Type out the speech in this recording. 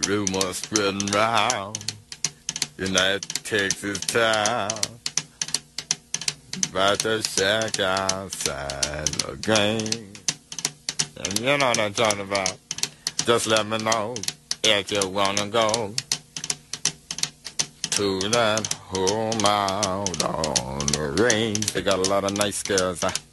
Rumors spreading round in that Texas town about the shack outside the game. And you know what I'm talking about. Just let me know if you wanna go to that home out on the range. They got a lot of nice girls.